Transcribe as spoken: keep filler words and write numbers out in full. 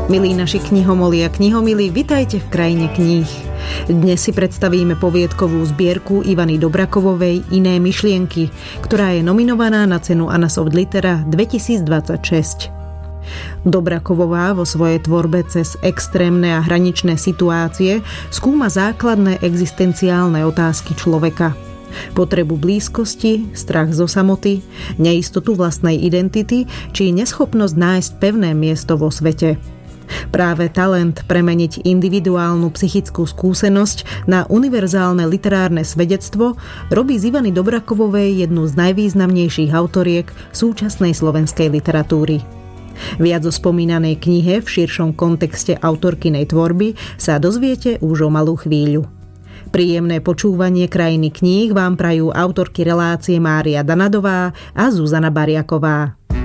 Milí naši knihomoli a knihomili, vitajte v krajine kníh. Dnes si predstavíme poviedkovú zbierku Ivany Dobrakovovej Iné myšlienky, ktorá je nominovaná na cenu Anna Soft Litera dvetisícdvadsaťšesť. Dobrakovová vo svojej tvorbe cez extrémne a hraničné situácie skúma základné existenciálne otázky človeka. Potrebu blízkosti, strach zo samoty, neistotu vlastnej identity či neschopnosť nájsť pevné miesto vo svete. Práve talent premeniť individuálnu psychickú skúsenosť na univerzálne literárne svedectvo robí z Ivany Dobrakovovej jednu z najvýznamnejších autoriek súčasnej slovenskej literatúry. Viac o spomínanej knihe v širšom kontexte autorkynej tvorby sa dozviete už o malú chvíľu. Príjemné počúvanie krajiny kníh vám prajú autorky relácie Mária Danadová a Zuzana Bariaková.